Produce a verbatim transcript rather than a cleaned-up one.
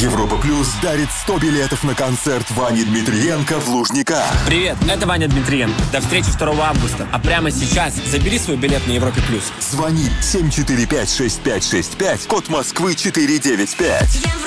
Европа Плюс дарит сто билетов на концерт Вани Дмитриенко в Лужниках. Привет, это Ваня Дмитриенко. До встречи второго августа. А прямо сейчас забери свой билет на Европе Плюс. Звони семь четыре пять шесть пять шесть пять, код Москвы четыре девять пять.